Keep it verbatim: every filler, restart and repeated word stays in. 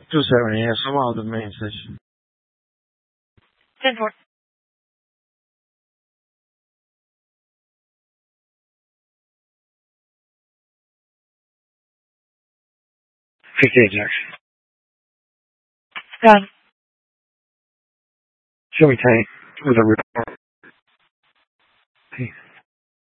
two seventy, yes, I'm out of the main station. ten four. fifty-eight, Jack. Done. Show me tank with a report. Peace.